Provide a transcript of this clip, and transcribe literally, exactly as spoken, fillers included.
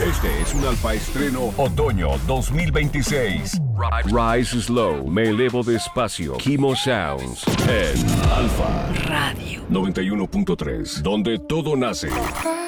Este es un Alfa Estreno Otoño dos mil veintiséis. Rise Slow, me elevo despacio. Kimo Sounds en Alfa Radio noventa y uno punto tres, donde todo nace.